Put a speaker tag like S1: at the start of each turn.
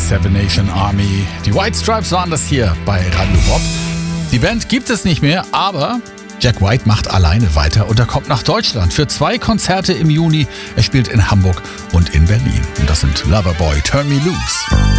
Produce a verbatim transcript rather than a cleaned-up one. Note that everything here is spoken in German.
S1: Seven Nation Army. Die White Stripes waren das hier bei Radio Bob. Die Band gibt es nicht mehr, aber Jack White macht alleine weiter und er kommt nach Deutschland für zwei Konzerte im Juni. Er spielt in Hamburg und in Berlin. Und das sind Loverboy, Turn Me Loose.